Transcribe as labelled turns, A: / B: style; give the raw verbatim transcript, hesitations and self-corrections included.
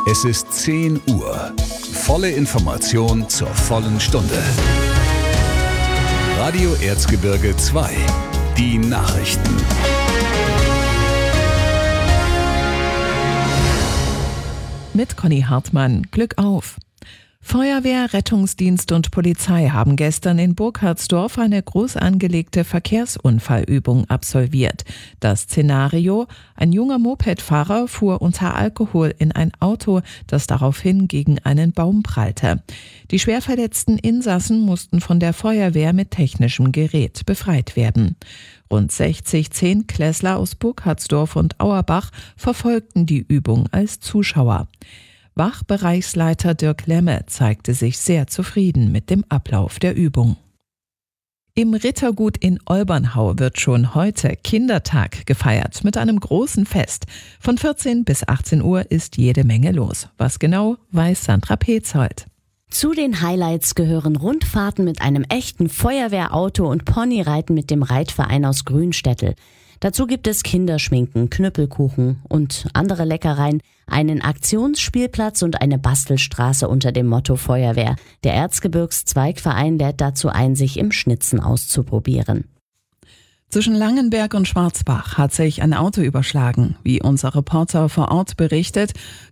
A: Es ist zehn Uhr. Volle Information zur vollen Stunde. Radio Erzgebirge zwei. Die Nachrichten.
B: Mit Conny Hartmann. Glück auf! Feuerwehr, Rettungsdienst und Polizei haben gestern in Burkhardsdorf eine groß angelegte Verkehrsunfallübung absolviert. Das Szenario: Ein junger Mopedfahrer fuhr unter Alkohol in ein Auto, das daraufhin gegen einen Baum prallte. Die schwer verletzten Insassen mussten von der Feuerwehr mit technischem Gerät befreit werden. Rund sechzig Zehntklässler aus Burkhardsdorf und Auerbach verfolgten die Übung als Zuschauer. Wachbereichsleiter Dirk Lemme zeigte sich sehr zufrieden mit dem Ablauf der Übung. Im Rittergut in Olbernhau wird schon heute Kindertag gefeiert mit einem großen Fest. Von vierzehn bis achtzehn Uhr ist jede Menge los. Was genau, weiß Sandra Petzold.
C: Zu den Highlights gehören Rundfahrten mit einem echten Feuerwehrauto und Ponyreiten mit dem Reitverein aus Grünstädtel. Dazu gibt es Kinderschminken, Knüppelkuchen und andere Leckereien, einen Aktionsspielplatz und eine Bastelstraße unter dem Motto Feuerwehr. Der Erzgebirgs-Zweigverein lädt dazu ein, sich im Schnitzen auszuprobieren.
B: Zwischen Langenberg und Schwarzbach hat sich ein Auto überschlagen. Wie unser Reporter vor Ort berichtet,